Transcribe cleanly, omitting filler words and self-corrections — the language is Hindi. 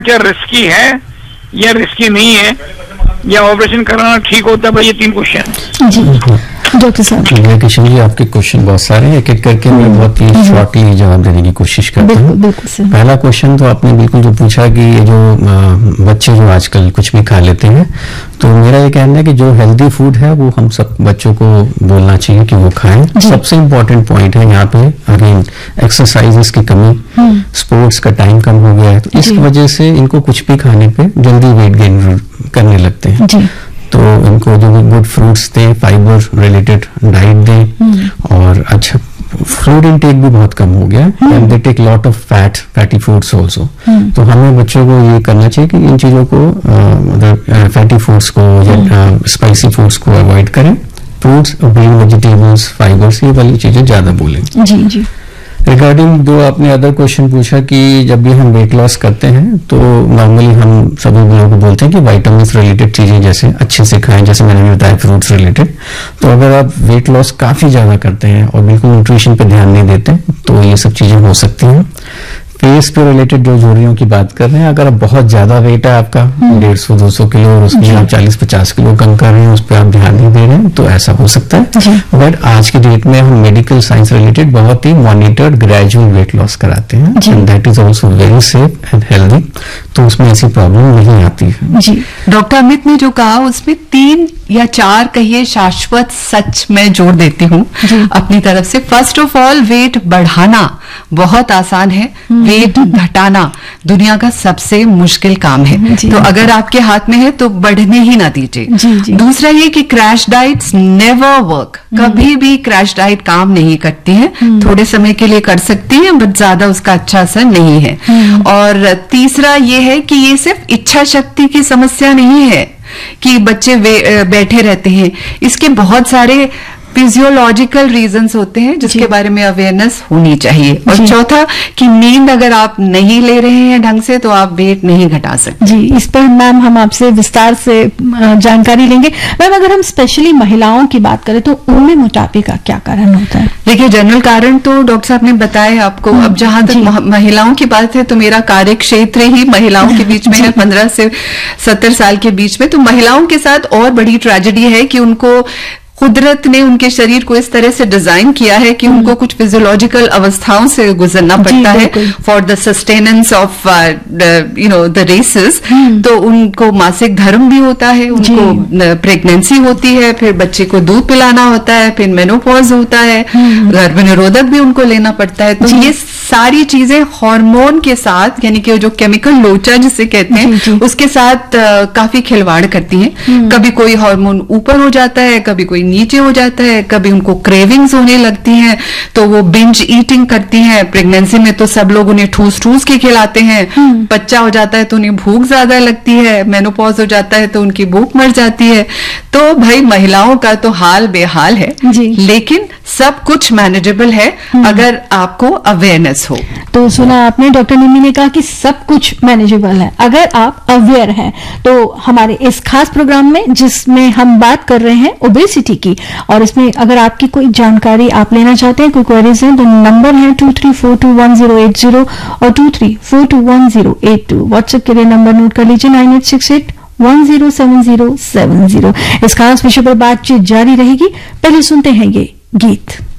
क्या रिस्की है या रिस्की नहीं है, या ऑपरेशन कराना ठीक होता है? भाई ये 3 क्वेश्चन। जी डॉक्टर साहब। किशन जी, आपके क्वेश्चन बहुत सारे हैं, एक एक करके मैं बहुत ही शॉर्टली जवाब देने की कोशिश करता हूँ। पहला क्वेश्चन तो आपने बिल्कुल जो पूछा कि ये जो बच्चे जो आजकल कुछ भी खा लेते हैं, तो मेरा ये कहना है कि जो हेल्दी फूड है वो हम सब बच्चों को बोलना चाहिए कि वो खाएं। सबसे इम्पोर्टेंट पॉइंट है यहाँ पे अगेन एक्सरसाइजेस की कमी, स्पोर्ट्स का टाइम कम हो गया है, तो इस वजह से इनको कुछ भी खाने पे जल्दी वेट गेन करने लगते हैं। तो इनको जो भी गुड फ्रूट्स दें, फाइबर रिलेटेड डाइट दें, और अच्छा फ्रूट इनटेक भी बहुत कम हो गया and they take lot of fatty foods also. तो हमें बच्चों को ये करना चाहिए कि इन चीजों को मतलब फैटी फूड्स को या स्पाइसी फूड्स को अवॉइड करें। फ्रूट्स, ग्रीन वेजिटेबल्स, फाइबर्स, ये वाली चीजें ज्यादा बोलें। जी जी। रिगार्डिंग जो आपने अदर क्वेश्चन पूछा कि जब भी हम वेट लॉस करते हैं तो नॉर्मली हम सभी लोगों को बोलते हैं कि विटामिन रिलेटेड चीजें जैसे अच्छे से खाएं, जैसे मैंने भी बताया फ्रूट्स रिलेटेड। तो अगर आप वेट लॉस काफी ज्यादा करते हैं और बिल्कुल न्यूट्रिशन पे ध्यान नहीं देते तो ये सब चीजें हो सकती हैं। फेस पे रिलेटेड जो झुर्रियों की बात कर रहे हैं, अगर आप बहुत ज्यादा वेट है आपका 150-200 किलो और उसमें आप 40-50 किलो कम कर रहे हैं, उस पर आप ध्यान नहीं दे रहे हैं, तो ऐसा हो सकता है। बट आज की डेट में हम मेडिकल साइंस रिलेटेड बहुत ही मॉनिटर्ड ग्रेजुअल वेट लॉस कराते हैं and that is also very safe and healthy, तो उसमें ऐसी प्रॉब्लम नहीं आती है। जी डॉक्टर अमित ने जो कहा उसमें 3 या 4 कहिए शाश्वत सच मैं जोड़ देती हूँ अपनी तरफ से। फर्स्ट ऑफ ऑल, वेट बढ़ाना बहुत आसान है, वेट घटाना दुनिया का सबसे मुश्किल काम है। तो अगर आपके हाथ में है तो बढ़ने ही ना दीजिए। दूसरा ये कि क्रैश डाइट्स नेवर वर्क, कभी भी क्रैश डाइट काम नहीं करती है। थोड़े समय के लिए कर सकती है बट ज्यादा उसका अच्छा असर नहीं है। और तीसरा ये है कि ये सिर्फ इच्छा शक्ति की समस्या नहीं है कि बच्चे बैठे रहते हैं, इसके बहुत सारे फिजियोलॉजिकल रीजंस होते हैं जिसके बारे में अवेयरनेस होनी चाहिए। और चौथा कि नींद अगर आप नहीं ले रहे हैं ढंग से तो आप वेट नहीं घटा सकते। जी, इस पर मैम हम आपसे विस्तार से जानकारी लेंगे। मैम अगर हम स्पेशली महिलाओं की बात करें तो उनमें मोटापे का क्या कारण होता है? देखिए, जनरल कारण तो डॉक्टर साहब ने बताया आपको। अब जहां तक महिलाओं की बात है तो मेरा कार्य क्षेत्र ही महिलाओं के बीच में है, 15 से 70 साल के बीच में। तो महिलाओं के साथ और बड़ी ट्रेजेडी है कि उनको कुदरत ने उनके शरीर को इस तरह से डिजाइन किया है कि उनको कुछ फिजियोलॉजिकल अवस्थाओं से गुजरना पड़ता है for the sustenance of the races. तो उनको मासिक धर्म भी होता है, उनको प्रेगनेंसी होती है, फिर बच्चे को दूध पिलाना होता है, फिर मेनोपॉज होता है, गर्भनिरोधक भी उनको लेना पड़ता है। तो ये सारी चीजें हार्मोन के साथ, यानी कि जो केमिकल लोचा जिसे कहते हैं, उसके साथ काफी खिलवाड़ करती हैं। कभी कोई हार्मोन ऊपर हो जाता है, कभी कोई नीचे हो जाता है, कभी उनको क्रेविंग्स होने लगती हैं तो वो बिंज ईटिंग करती हैं। प्रेगनेंसी में तो सब लोग उन्हें ठूस ठूस के खिलाते हैं, बच्चा हो जाता है तो उन्हें भूख ज्यादा लगती है, मेनोपॉज हो जाता है तो उनकी भूख मर जाती है। तो भाई महिलाओं का तो हाल बेहाल है, लेकिन सब कुछ मैनेजेबल है अगर आपको अवेयरनेस हो। तो सुना आपने, डॉक्टर निम्मी ने कहा कि सब कुछ मैनेजेबल है अगर आप अवेयर हैं। तो हमारे इस खास प्रोग्राम में जिसमें हम बात कर रहे हैं ओबेसिटी की, और इसमें अगर आपकी कोई जानकारी आप लेना चाहते हैं, कोई क्वेरीज हैं, तो नंबर है 23421080 और 23421082। व्हाट्सएप के लिए नंबर नोट कर लीजिए 9868107070। इस खास विषय पर बातचीत जारी रहेगी। पहले सुनते हैं ये गीत।